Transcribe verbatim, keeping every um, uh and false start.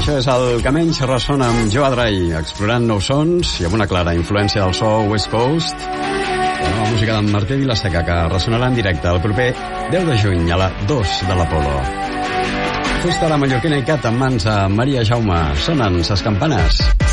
Això és el que menys ressona amb Joe Adrai, explorant nous sons i amb una clara influència del so West Coast. La nova música d'en Martí Vilaseca, que ressonarà en directe el proper deu de juny a la dos de l'Apolo. Fusta la mallorquina i cat en mans a Maria Jaume. Sonen ses campanes.